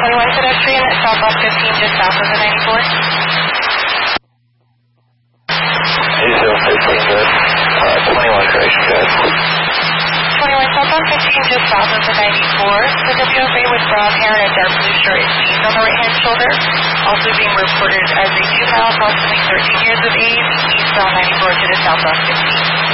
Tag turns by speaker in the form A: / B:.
A: 21 pedestrian at southbound 15 just south of the 94.
B: 8015, good. 21 correction, good.
A: 21 southbound 15 just south of the 94. The WFA with brown hair and a dark blue shirt is seen on the right-hand shoulder. Also being reported as a juvenile approximately 13 years of age, eastbound 94 to the southbound 15.